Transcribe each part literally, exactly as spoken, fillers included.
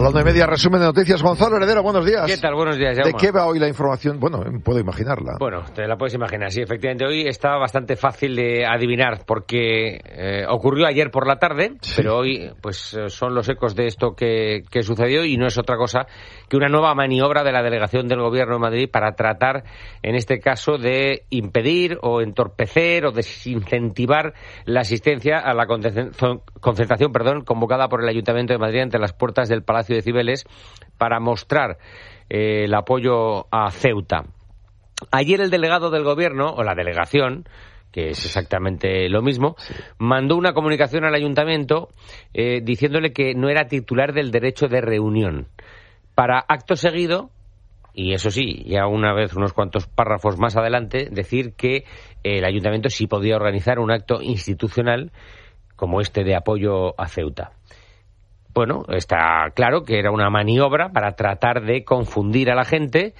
la una y media, resumen de noticias. Gonzalo Heredero, buenos días. ¿Qué tal? Buenos días, Jaume. ¿De qué va hoy la información? Bueno, puedo imaginarla. Bueno, te la puedes imaginar, sí, efectivamente. Hoy está bastante fácil de adivinar porque eh, ocurrió ayer por la tarde, sí. Pero hoy pues son los ecos de esto que, que sucedió y no es otra cosa que una nueva maniobra de la delegación del Gobierno de Madrid para tratar, en este caso, de impedir o entorpecer o desincentivar la asistencia a la concentración perdón, convocada por el Ayuntamiento de Madrid ante las puertas del Palacio de Cibeles para mostrar eh, el apoyo a Ceuta. Ayer el delegado del Gobierno, o la delegación, que es exactamente lo mismo, sí. mandó una comunicación al Ayuntamiento eh, diciéndole que no era titular del derecho de reunión. Para acto seguido, y eso sí, ya una vez, unos cuantos párrafos más adelante, decir que el Ayuntamiento sí podía organizar un acto institucional como este de apoyo a Ceuta. Bueno, está claro que era una maniobra para tratar de confundir a la gente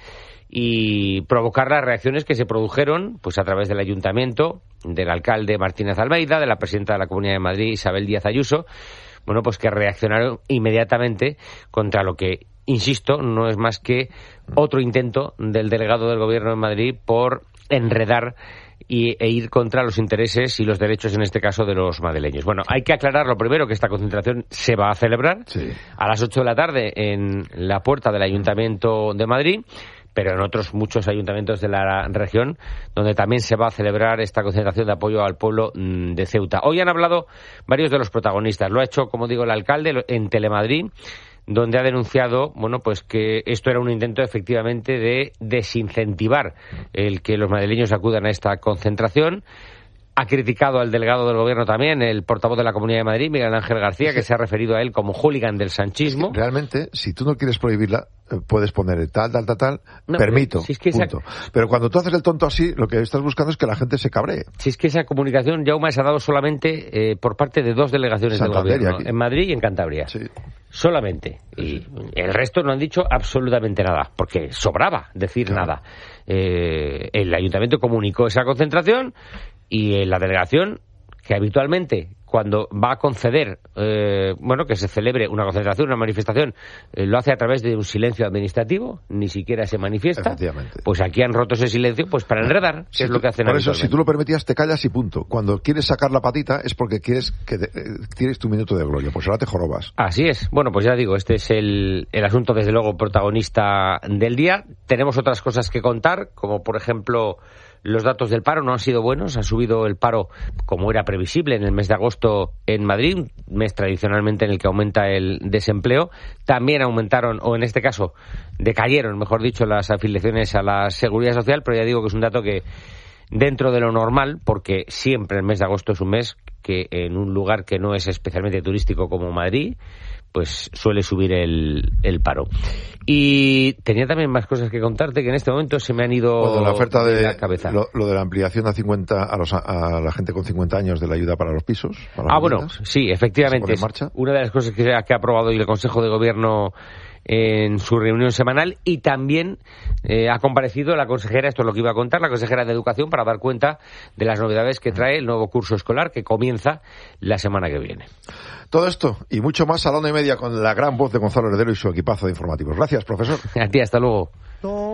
y provocar las reacciones que se produjeron pues a través del Ayuntamiento, del alcalde Martínez Almeida, de la presidenta de la Comunidad de Madrid, Isabel Díaz Ayuso, bueno, pues que reaccionaron inmediatamente contra lo que, insisto, no es más que otro intento del delegado del Gobierno de Madrid por enredar y, e ir contra los intereses y los derechos, en este caso, de los madrileños. Bueno, hay que aclarar lo primero, que esta concentración se va a celebrar sí. a las ocho de la tarde en la puerta del Ayuntamiento de Madrid, pero en otros muchos ayuntamientos de la región, donde también se va a celebrar esta concentración de apoyo al pueblo de Ceuta. Hoy han hablado varios de los protagonistas. Lo ha hecho, como digo, el alcalde en Telemadrid, donde ha denunciado, bueno, pues que esto era un intento efectivamente de desincentivar el que los madrileños acudan a esta concentración. Ha criticado al delegado del Gobierno también, el portavoz de la Comunidad de Madrid, Miguel Ángel García, que se ha referido a él como hooligan del sanchismo. Es que realmente, si tú no quieres prohibirla, puedes poner tal, tal, tal, tal, no, permito, si es que punto. Esa... Pero cuando tú haces el tonto así, lo que estás buscando es que la gente se cabree. Si es que esa comunicación, Jaume, se ha dado solamente eh, por parte de dos delegaciones Santander, del Gobierno, en Madrid y en Cantabria. Sí. Solamente. Y sí. el resto no han dicho absolutamente nada, porque sobraba decir claro. nada. Eh, el Ayuntamiento comunicó esa concentración y la delegación, que habitualmente cuando va a conceder, eh, bueno, que se celebre una concentración, una manifestación, eh, lo hace a través de un silencio administrativo, ni siquiera se manifiesta, pues aquí han roto ese silencio pues para enredar, que si es lo que hacen por eso, si tú lo permitías, te callas y punto. Cuando quieres sacar la patita es porque quieres que te, eh, tienes tu minuto de gloria, pues ahora te jorobas. Así es. Bueno, pues ya digo, este es el, el asunto, desde luego, protagonista del día. Tenemos otras cosas que contar, como por ejemplo... Los datos del paro no han sido buenos, ha subido el paro como era previsible en el mes de agosto en Madrid, un mes tradicionalmente en el que aumenta el desempleo. También aumentaron, o en este caso decayeron, mejor dicho, las afiliaciones a la Seguridad Social, pero ya digo que es un dato que dentro de lo normal, porque siempre el mes de agosto es un mes que en un lugar que no es especialmente turístico como Madrid, pues suele subir el, el paro. Y tenía también más cosas que contarte que en este momento se me han ido bueno, la oferta de, de la cabeza. Lo, lo de la ampliación a cincuenta a, los, a la gente con cincuenta años de la ayuda para los pisos. Para ah, bueno, sí, efectivamente. Es una de las cosas que, que ha aprobado hoy el Consejo de Gobierno en su reunión semanal, y también eh, ha comparecido la consejera, esto es lo que iba a contar, la consejera de Educación, para dar cuenta de las novedades que trae el nuevo curso escolar que comienza la semana que viene. Todo esto y mucho más a la una y media con la gran voz de Gonzalo Heredero y su equipazo de informativos. Gracias, profesor. A ti, hasta luego.